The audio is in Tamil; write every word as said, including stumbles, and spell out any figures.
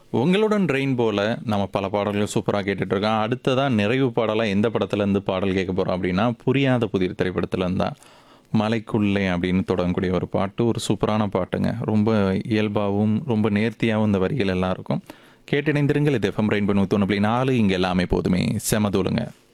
உங்களுடன் ரெயின்போல நம்ம பல பாடல்கள் சூப்பரா கேட்டுட்ருக்கோம். அடுத்ததா நிறைவு பாடலா எந்த படத்துலேருந்து பாடல் கேட்க போறோம் அப்படின்னா, புரியாத புதிர் திரைப்படத்துலேருந்து தான். மலைக்குள்ளே அப்படின்னு தொடங்கக்கூடிய ஒரு பாட்டு, ஒரு சூப்பரான பாட்டுங்க. ரொம்ப இயல்பாவும், ரொம்ப நேர்த்தியாவும் இந்த வரிகள் எல்லாம் இருக்கும். கேட்டிணைந்திருங்கள். இது எஃப்எம் ரெயின்போ நூற்றி ஒன்று புள்ளி நாலு இங்க எல்லாமே போதுமே. செம தூளுங்க.